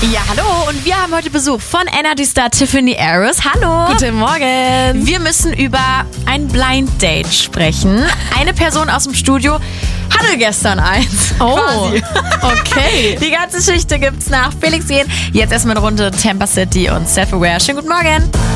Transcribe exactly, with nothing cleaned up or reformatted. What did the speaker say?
Ja, hallo und wir haben heute Besuch von Energy Star Tiffany Harris. Hallo. Guten Morgen. Wir müssen über ein Blind Date sprechen. Eine Person aus dem Studio hatte gestern eins. Oh, quasi. Okay. Die ganze Geschichte gibt's nach Felix Jähn. Jetzt erstmal eine Runde Tampa City und Self-Aware. Schönen guten Morgen.